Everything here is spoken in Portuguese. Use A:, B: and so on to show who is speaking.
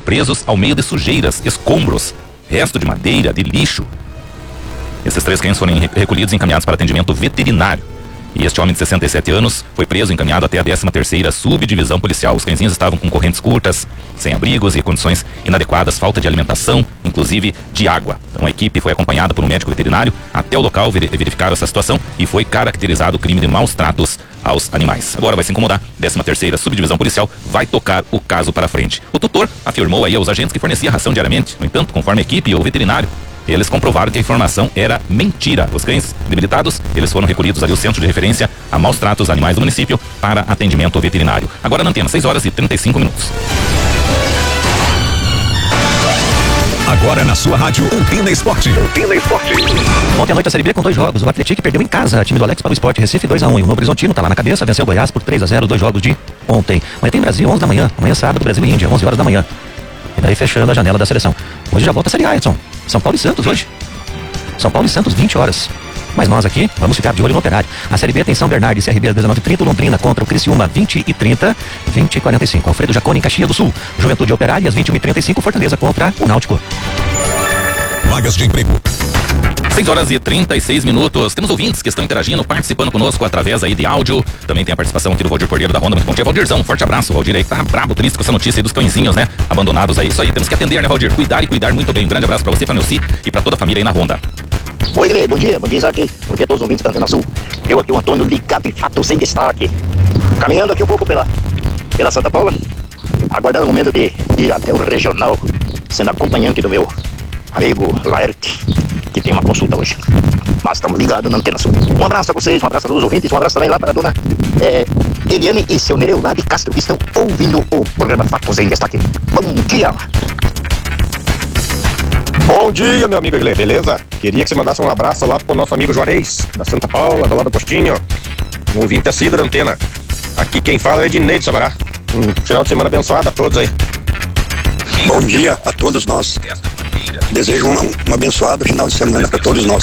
A: presos ao meio de sujeiras, escombros, resto de madeira, de lixo. Esses 3 cães foram recolhidos e encaminhados para atendimento veterinário. E este homem de 67 anos foi preso e encaminhado até a 13ª Subdivisão Policial. Os cãezinhos estavam com correntes curtas, sem abrigos e condições inadequadas, falta de alimentação, inclusive de água. Então a equipe foi acompanhada por um médico veterinário até o local, verificaram essa situação e foi caracterizado o crime de maus tratos aos animais. Agora vai se incomodar, 13ª Subdivisão Policial vai tocar o caso para frente. O tutor afirmou aí aos agentes que fornecia ração diariamente. No entanto, conforme a equipe e o veterinário, eles comprovaram que a informação era mentira. Os cães debilitados, eles foram recolhidos ali ao centro de referência a maus tratos animais do município para atendimento veterinário. Agora na antena, 6h35.
B: Agora na sua rádio, Antena Esporte.
C: Ontem à noite a Série B com 2 jogos. O Atlético perdeu em casa. Time do Alex para o Sport Recife 2-1. E o Novo Horizontino tá lá na cabeça, venceu o Goiás por 3-0, 2 jogos de ontem. Amanhã tem Brasil, 11 da manhã. Amanhã sábado, Brasil e Índia, 11 horas da manhã. E daí fechando a janela da seleção. Hoje já volta a Série A, Edson. São Paulo e Santos hoje. São Paulo e Santos, 20 horas. Mas nós aqui vamos ficar de olho no Operário. A Série B tem São Bernardo e CRB às 19h30, Londrina contra o Criciúma, 20h30, 20h45. Alfredo Jaconi em Caxias do Sul. Juventude Operária às 21h35, Fortaleza contra o Náutico.
B: Vagas de emprego.
A: 6h36. Temos ouvintes que estão interagindo, participando conosco através aí de áudio. Também tem a participação aqui do Valdir Cordeiro da Honda. Muito bom dia, Valdirzão. Um forte abraço. O Valdir aí tá brabo, triste com essa notícia aí dos cãezinhos, né? Abandonados aí. Isso aí, temos que atender, né, Valdir? Cuidar e cuidar muito bem. Um grande abraço pra você, pra Neuci e pra toda a família aí na Honda.
D: Oi, Grê, bom dia, Isaac. Bom dia a todos os ouvintes da Antena Sul. Eu aqui, o Antônio, ligado em fato, sem destaque. Caminhando aqui um pouco pela Santa Paula, aguardando o momento de ir até o regional, sendo acompanhante do meu amigo Laerte, que tem uma consulta hoje. Mas estamos ligados na Antena Sul. Um abraço a vocês, um abraço a todos os ouvintes, um abraço também lá para a dona Eliane e seu Nereu lá de Castro, que estão ouvindo o programa Fatos em Destaque. Bom dia!
E: Bom dia, meu amigo Iglê, beleza? Queria que você mandasse um abraço lá pro nosso amigo Juarez, da Santa Paula, do lado do Postinho. Um ouvinte assíduo da Antena. Aqui quem fala é Ednei de Sabará. Um final de semana abençoado a todos aí.
F: Bom dia a todos nós. Desejo um abençoado final de semana para todos nós.